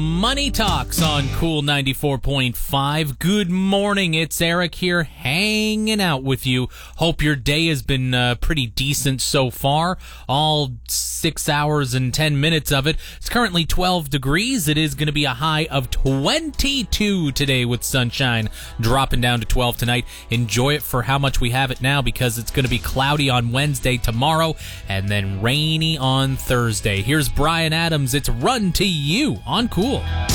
Money Talks on Cool 94.5. Good morning, it's Eric here hanging out with you. Hope your day has been pretty decent so far. All 6 hours and 10 minutes of it. It's currently 12 degrees. It is going to be a high of 22 today with sunshine dropping down to 12 tonight. Enjoy it for how much we have it now because it's going to be cloudy on Wednesday, tomorrow, and then rainy on Thursday. Here's Brian Adams. It's Run to You on Cool.